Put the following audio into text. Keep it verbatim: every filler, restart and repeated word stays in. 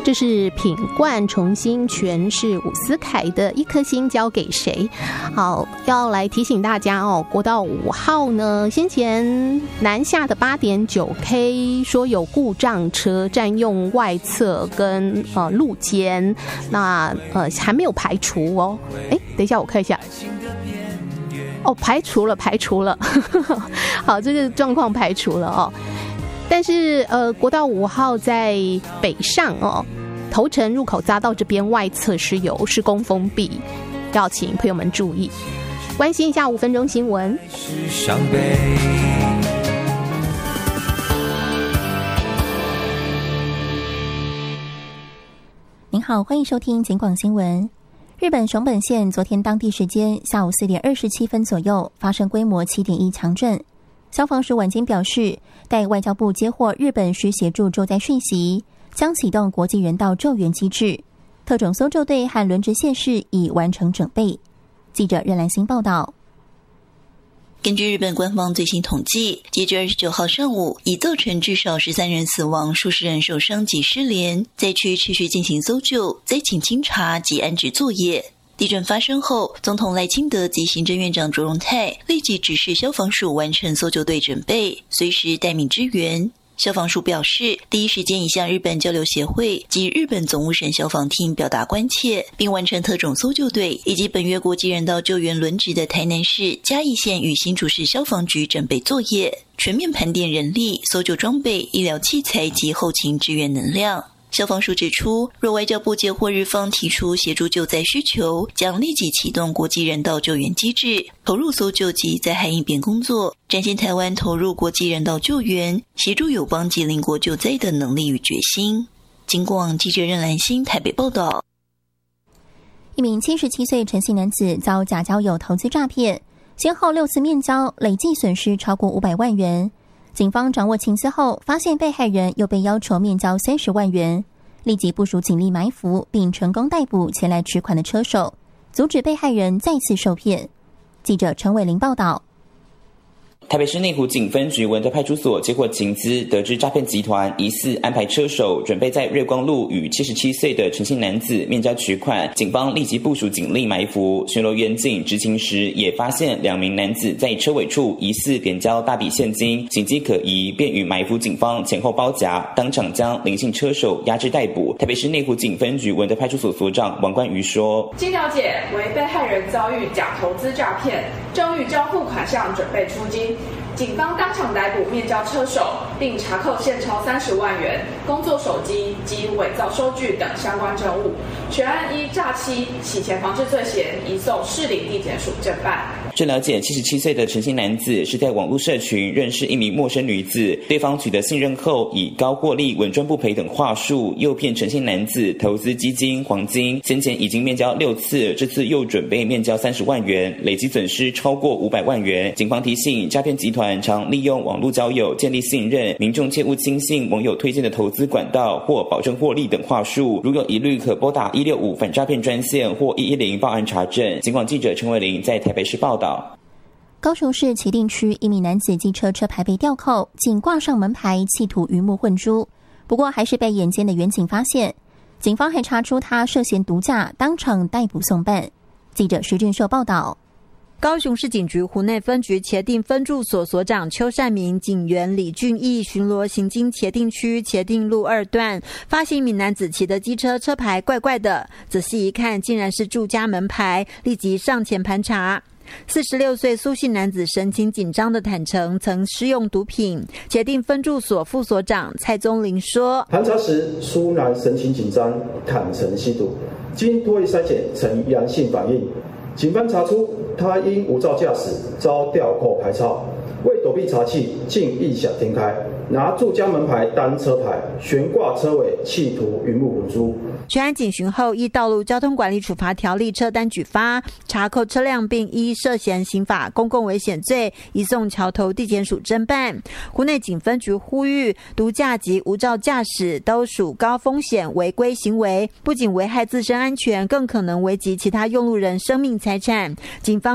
这是品冠重新诠释伍思凯的一颗心交给谁。好，要来提醒大家哦，国道五号呢，先前南下的 八点九 K 说有故障车占用外侧跟呃路肩，那呃还没有排除哦。哎，等一下我看一下。哦，排除了，排除了。好，这个状况排除了哦。但是呃，国道五号在北上哦，头城入口匝道这边外侧是有施工封闭，要请朋友们注意。关心一下五分钟新闻。 您好，欢迎收听警广新闻。日本熊本县昨天当地时间下午四点二十七分左右发生规模七点一强震。消防署晚间表示，待外交部接获日本需协助救灾讯息，将启动国际人道救援机制。特种搜救队和轮值县市已完成准备。记者任兰心报道。 根据日本官方最新统计，截至二十九号上午，已造成至少十三人死亡、数十人受伤及失联。灾区持续进行搜救、灾情清查及安置作业。地震发生后，总统赖清德及行政院长卓荣泰立即指示消防署完成搜救队准备，随时待命支援。消防署表示，第一时间已向日本交流协会及日本总务省消防厅表达关切，并完成特种搜救队以及本月国际人道救援轮值的台南市、嘉义县与新竹市消防局准备作业，全面盘点人力、搜救装备、医疗器材及后勤支援能量。消防署指出，若外交部接获日方提出协助救灾需求，将立即启动国际人道救援机制，投入搜救及灾害应变工作，展现台湾投入国际人道救援、协助友邦及邻国救灾的能力与决心。警广记者任兰心台北报道。 一名七十七岁陈姓男子遭假交友投资诈骗，先后六次面交，累计损失超过五百万元。警方掌握情资后，发现被害人又被要求面交三十万元，立即部署警力埋伏，并成功逮捕前来取款的车手，阻止被害人再次受骗。记者陈伟玲报道。 台北市内湖警分局文德派出所接获情资，得知诈骗集团疑似安排车手准备在瑞光路与七十七岁的陈姓男子面交取款，警方立即部署警力埋伏，巡逻员警执勤时也发现两名男子在车尾处疑似点交大笔现金，警机可疑，便与埋伏警方前后包夹，当场将林姓车手押至逮捕。台北市内湖警分局文德派出所所长王冠瑜说： 经了解，为被害人遭遇假投资诈骗，正欲交付款项准备出金。警方当场逮捕面交车手，并查扣现钞三十万元、工作手机及伪造收据等相关证物。全案依诈欺、洗钱防治罪嫌移送士林地检署侦办。 据了解，七十七岁的陈姓男子是在网络社群认识一名陌生女子，对方取得信任后，以高获利、稳赚不赔等话术，诱骗陈姓男子投资基金、黄金。先前已经面交六次，这次又准备面交三十万元，累计损失超过五百万元。警方提醒，诈骗集团常利用网络交友建立信任，民众切勿轻信网友推荐的投资管道或保证获利等话术。如有疑虑，可拨打一六五反诈骗专线或一一零报案查证。警广记者陈伟玲在台北市报道。 高雄市旗定区一名男子机车车牌被吊扣，仅挂上门牌，企图鱼目混珠，不过还是被眼尖的员警发现。警方还查出他涉嫌毒驾，当场逮捕送办。记者石俊秀报道。 高雄市警局湖内分局茄定分驻所所长邱善明、警员李俊义巡逻行经茄定区茄定路二段，发现一名男子骑的机车车牌怪怪的，仔细一看，竟然是住家门牌，立即上前盘查。四十六岁苏姓男子神情紧张的坦诚曾施用毒品。茄定分驻所副所长蔡宗林说， 盘查时苏男神情紧张，坦诚吸毒，经唾液筛检呈阳性反应。警方查出他因无照驾驶遭吊扣牌照，为躲避查缉，竟异想天开，拿住家门牌当车牌，悬挂车尾，企图鱼目混珠。 全案警询后，依道路交通管理处罚条例车单举发，查扣车辆，并依涉嫌刑法公共危险罪移送桥头地检署侦办。湖内警分局呼吁，毒驾及无照驾驶都属高风险违规行为，不仅危害自身安全，更可能危及其他用路人生命财产。警方